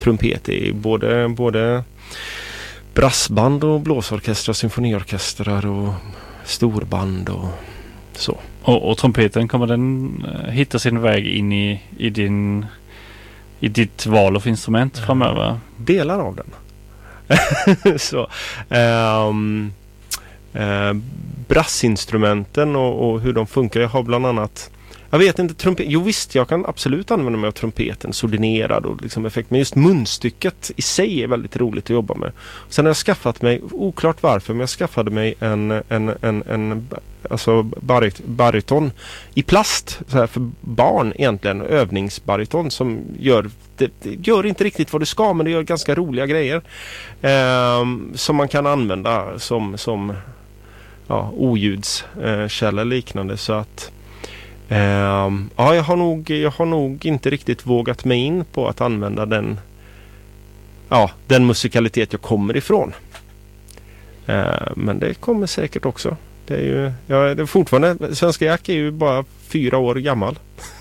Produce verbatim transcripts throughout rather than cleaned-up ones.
trumpet i både, både brassband och blåsorkestrar, symfoniorkestrar och storband och så. Och, och trumpeten, kommer den hitta sin väg in i, i, din, i ditt val av instrument framöver? Delar av den. så, um, uh, brassinstrumenten och, och hur de funkar. Jag har bland annat, jag vet inte, trumpet. Jo visst, jag kan absolut använda mig av trumpeten, sordinerad och liksom effekt. Men just munstycket i sig är väldigt roligt att jobba med. Sen har jag skaffat mig, oklart varför, men jag skaffade mig en, en, en, en alltså barit, bariton i plast så här, för barn egentligen, övningsbariton som gör, det, det gör inte riktigt vad det ska, men det gör ganska roliga grejer eh, som man kan använda som, som ja, oljudskällor liknande. Så att Uh, ja, jag har, nog, jag har nog inte riktigt vågat mig in på att använda den, ja, den musikalitet jag kommer ifrån. Uh, men det kommer säkert också. Det är ju, ja, det är fortfarande, Svenska Jack är ju bara fyra år gammal.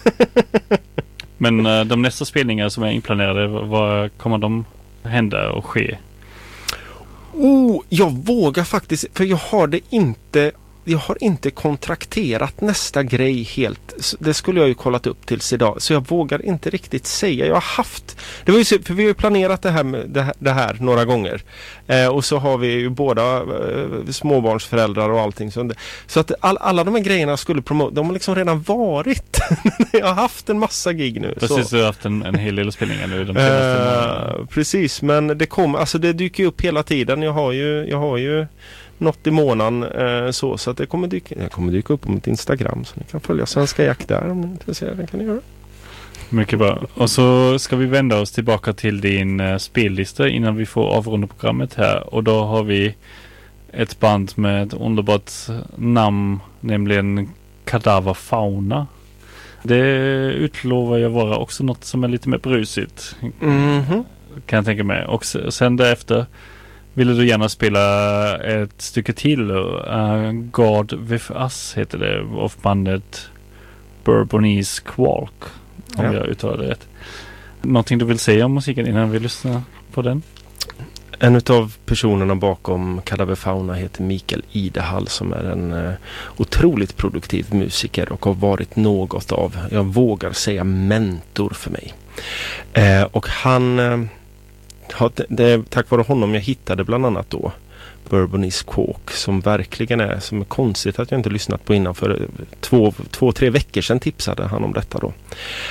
Men uh, de nästa spelningar som är inplanerade, vad kommer de hända och ske? Oh, jag vågar faktiskt, för jag har det inte... Jag har inte kontrakterat nästa grej helt. Det skulle jag ju kollat upp tills idag. Så jag vågar inte riktigt säga. Jag har haft... Det var ju så, för vi har ju planerat det här, med, det här, det här några gånger. Eh, och så har vi ju båda eh, småbarnsföräldrar och allting. Så, så att all, alla de här grejerna skulle promota. De har liksom redan varit. Jag har haft en massa gig nu. Precis, så. Du har haft en, en hel del spelningar nu. De eh, precis, men det kommer... Alltså det dyker ju upp hela tiden. Jag har ju... Jag har ju något i månaden eh, så, så att det kommer dyka, det kommer dyka upp på mitt Instagram, så ni kan följa Svenska Jack där om ni är intresserade, kan ni göra. Mycket bra. Och så ska vi vända oss tillbaka till din uh, spellista innan vi får avrunda programmet här, och då har vi ett band med ett underbart namn, nämligen Kadaver Fauna. Det utlovar jag vara också något som är lite mer brusigt, mm-hmm. kan jag tänka mig. Och sen därefter ville du gärna spela ett stycke till. Uh, God With Us heter det, av bandet Bourbonese Quark, om ja. jag uttalar det rätt. Någonting du vill säga om musiken innan vi lyssnar på den? En utav personerna bakom Kadaver Fauna heter Mikael Idehall, som är en uh, otroligt produktiv musiker och har varit något av, jag vågar säga, mentor för mig. Uh, och han... Uh, Ja, det, det är tack vare honom jag hittade bland annat då Bourbonese Quark, som verkligen är, som är konstigt att jag inte lyssnat på innan. För två, två tre veckor sedan tipsade han om detta då.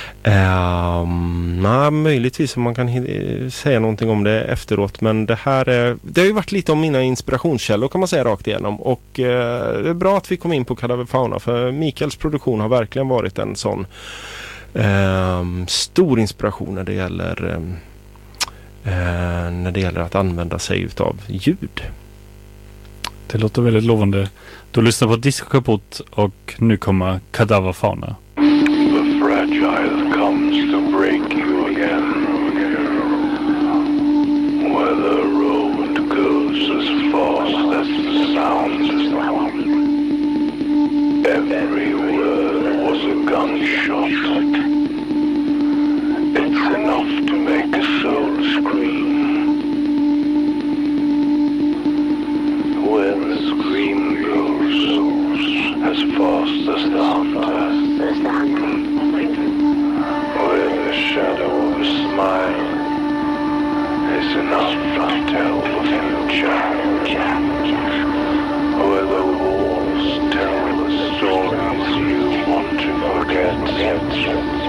Um, na, möjligtvis om man kan h- säga någonting om det efteråt, men det här är, det har ju varit lite om mina inspirationskällor, kan man säga rakt igenom, och uh, det är bra att vi kom in på Kadaver Fauna, för Mikaels produktion har verkligen varit en sån um, stor inspiration när det gäller um, Uh, när det gäller att använda sig utav ljud. Det låter väldigt lovande. Du lyssnar på Disco Kaputt och nu kommer Kadaver Fauna. The fragile comes to break you again. Where the road goes as fast as the sound. Every word was a gunshot. It's enough to make a soul scream. Where the scream goes as fast as the hunter. Where the shadow of a smile is enough to tell the future. Where the walls tell the stories you want to forget.